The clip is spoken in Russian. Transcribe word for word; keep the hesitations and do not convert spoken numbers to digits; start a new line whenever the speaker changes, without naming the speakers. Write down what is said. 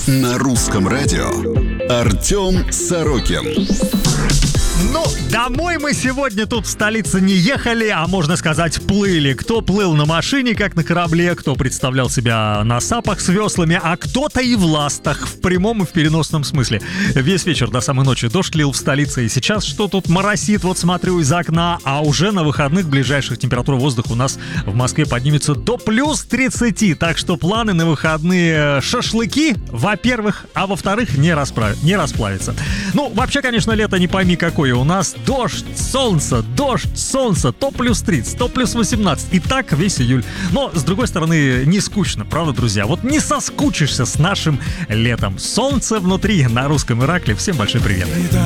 На русском радио Артем Сорокин.
Ну, домой мы сегодня тут в столице не ехали, а можно сказать, плыли. Кто плыл на машине, как на корабле, кто представлял себя на сапах с веслами, а кто-то и в ластах, в прямом и в переносном смысле. Весь вечер до самой ночи дождь лил в столице, и сейчас что тут моросит, вот смотрю из окна, а уже на выходных ближайших температура воздуха у нас в Москве поднимется до плюс тридцати, так что планы на выходные шашлыки, во-первых, а во-вторых, не, расправ... не расплавиться. Ну, вообще, конечно, лето не пойми какое. У нас дождь, солнце, дождь, солнце, то плюс тридцать, то плюс восемнадцать. И так весь июль. Но, с другой стороны, не скучно, правда, друзья? Вот не соскучишься с нашим летом. Солнце внутри на русском Иракле. Всем большой привет.